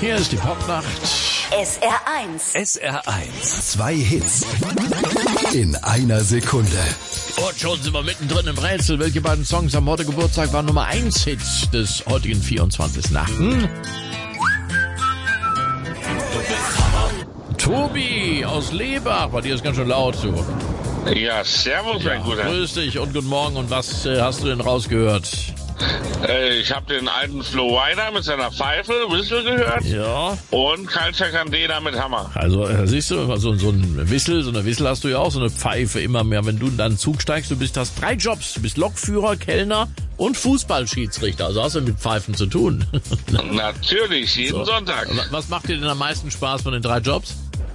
Hier ist die Popnacht. SR1. SR1. 2 Hits in einer Sekunde. Und schon sind wir mittendrin im Rätsel. Welche beiden Songs am heute Geburtstag waren Nummer 1 Hit des heutigen 24. Tobi aus Lebach. Bei dir ist ganz schön laut, du. Ja, servus, mein Guter. Grüß dich und guten Morgen. Und was hast du denn rausgehört? Ich habe den alten Flo Rida mit seiner Pfeife, Whistle, gehört. Ja. Und Culture Candela mit Hammer. Also, siehst du, so eine Whistle hast du ja auch, so eine Pfeife immer mehr. Wenn du in deinen Zug steigst, du hast 3 Jobs. Du bist Lokführer, Kellner und Fußballschiedsrichter. Also hast du mit Pfeifen zu tun. Natürlich, jeden Sonntag. Was macht dir denn am meisten Spaß von den 3 Jobs?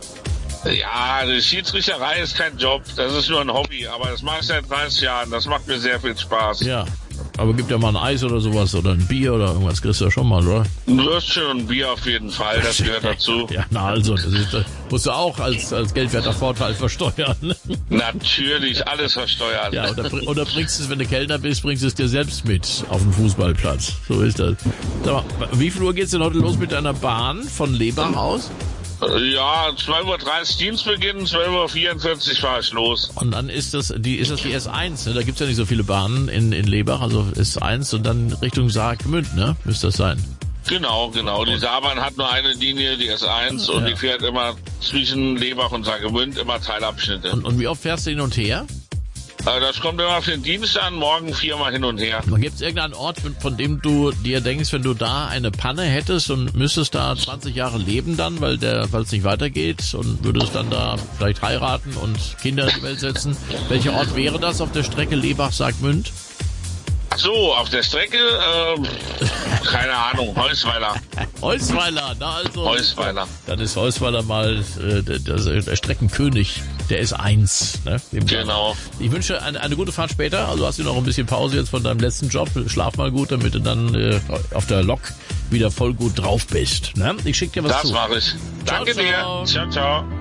Ja, die Schiedsrichterei ist kein Job, das ist nur ein Hobby. Aber das mache ich seit 30 Jahren, das macht mir sehr viel Spaß. Ja. Aber gibt ja mal ein Eis oder sowas oder ein Bier oder irgendwas, kriegst du ja schon mal, oder? Ein Würstchen und ein Bier auf jeden Fall, das gehört dazu. Ja, na also, das musst du auch als geldwerter Vorteil versteuern. Natürlich, alles versteuert. Ja, oder bringst es, wenn du Kellner bist, bringst es dir selbst mit auf den Fußballplatz. So ist das. Sag mal, wie viel Uhr geht's denn heute los mit deiner Bahn von Lebach aus? Ja, 12:30 Uhr Dienstbeginn, 12:44 Uhr fahre ich los. Und dann ist das die S1, ne? Da gibt's ja nicht so viele Bahnen in Lebach, also S1 und dann Richtung Saargemünd, ne? Müsste das sein. Genau. Die Saarbahn hat nur eine Linie, die S1, und die fährt immer zwischen Lebach und Saargemünd, immer Teilabschnitte. Und wie oft fährst du hin und her? Das kommt immer auf den Dienst an, morgen 4-mal hin und her. Gibt es irgendeinen Ort, von dem du dir denkst, wenn du da eine Panne hättest und müsstest da 20 Jahre leben dann, weil es nicht weitergeht und würdest dann da vielleicht heiraten und Kinder in die Welt setzen? Welcher Ort wäre das auf der Strecke Lebach-Saargemünd? Ach so, auf der Strecke, keine Ahnung, Heusweiler. Heusweiler, na also. Heusweiler. Dann ist Heusweiler mal der Streckenkönig, der S1. Ne? Genau. Ich wünsche eine gute Fahrt später. Also hast du noch ein bisschen Pause jetzt von deinem letzten Job. Schlaf mal gut, damit du dann auf der Lok wieder voll gut drauf bist. Ne? Ich schicke dir was zu. Das mache ich. Danke dir. Ciao, ciao.